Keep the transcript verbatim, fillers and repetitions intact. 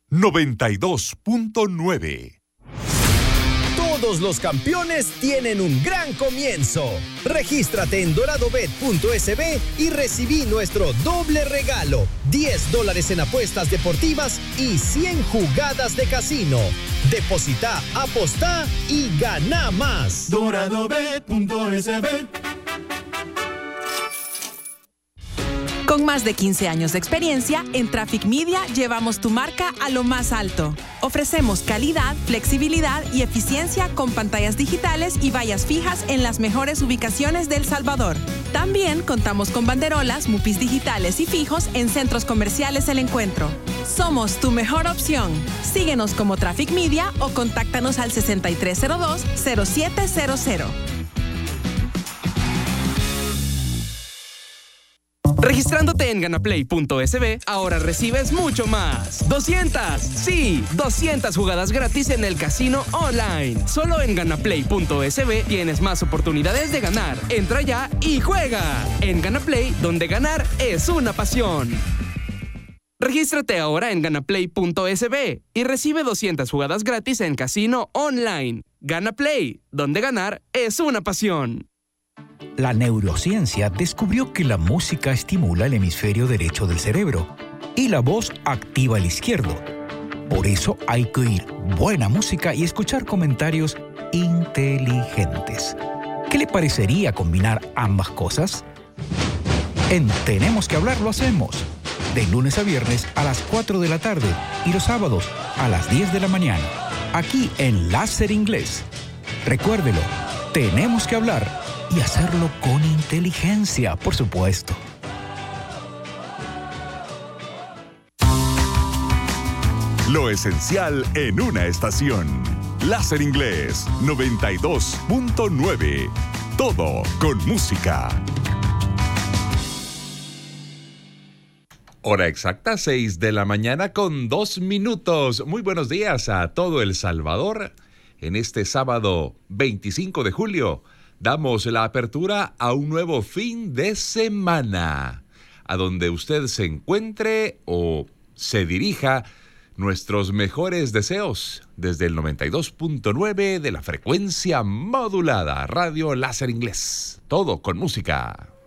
noventa y dos punto nueve. Todos los campeones tienen un gran comienzo. Regístrate en doradobet punto es be y recibí nuestro doble regalo. diez dólares en apuestas deportivas y cien jugadas de casino. Deposita, apostá y gana más. doradobet punto es be. Con más de quince años de experiencia, en Traffic Media llevamos tu marca a lo más alto. Ofrecemos calidad, flexibilidad y eficiencia con pantallas digitales y vallas fijas en las mejores ubicaciones de El Salvador. También contamos con banderolas, mupis digitales y fijos en centros comerciales El Encuentro. Somos tu mejor opción. Síguenos como Traffic Media o contáctanos al sesenta y tres cero dos, cero siete cero cero. Registrándote en ganaplay punto es be, ahora recibes mucho más. doscientas, sí, doscientas jugadas gratis en el casino online. Solo en ganaplay punto es be tienes más oportunidades de ganar. Entra ya y juega. En Ganaplay, donde ganar es una pasión. Regístrate ahora en ganaplay punto es be y recibe doscientas jugadas gratis en casino online. Ganaplay, donde ganar es una pasión. La neurociencia descubrió que la música estimula el hemisferio derecho del cerebro y la voz activa el izquierdo. Por eso hay que oír buena música y escuchar comentarios inteligentes. ¿Qué le parecería combinar ambas cosas? En Tenemos que hablar lo hacemos. De lunes a viernes a las cuatro de la tarde y los sábados a las diez de la mañana. Aquí en Láser Inglés. Recuérdelo, tenemos que hablar. Y hacerlo con inteligencia, por supuesto. Lo esencial en una estación. Láser Inglés noventa y dos punto nueve. Todo con música. Hora exacta, seis de la mañana con dos minutos. Muy buenos días a todo El Salvador. En este sábado veinticinco de julio... damos la apertura a un nuevo fin de semana. A donde usted se encuentre o se dirija, nuestros mejores deseos desde el noventa y dos punto nueve de la frecuencia modulada. Radio Láser Inglés. Todo con música.